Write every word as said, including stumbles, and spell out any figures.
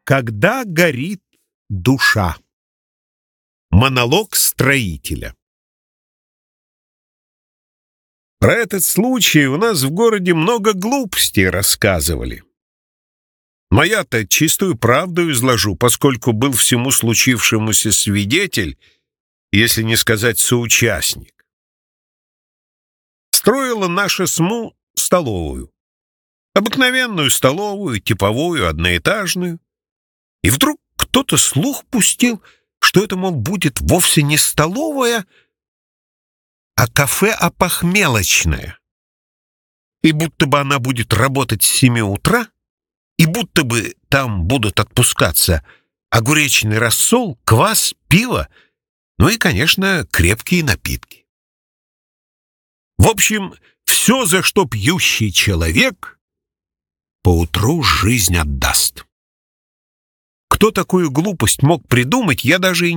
Когда горит душа. Монолог строителя. Про этот случай у нас в городе много глупостей рассказывали. Но я-то чистую правду изложу, поскольку был всему случившемуся свидетель, если не сказать соучастник. Строила наша СМУ столовую. Обыкновенную столовую, типовую, одноэтажную. И вдруг кто-то слух пустил, что это, мол, будет вовсе не столовая, а кафе-опохмелочное. И будто бы она будет работать с семи утра, и будто бы там будут отпускаться огуречный рассол, квас, пиво, ну и, конечно, крепкие напитки. В общем, все, за что пьющий человек поутру жизнь отдаст. Кто такую глупость мог придумать, я даже и